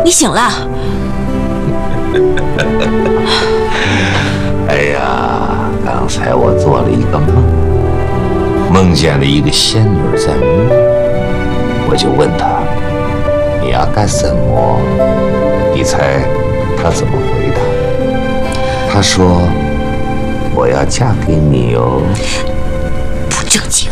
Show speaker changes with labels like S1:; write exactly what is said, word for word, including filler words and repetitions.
S1: 你醒了？
S2: 哎呀，刚才我做了一个梦，梦见了一个仙女在摸，我就问她你要干什么？你猜她怎么回答？她说我要嫁给你哦。
S1: 不正经。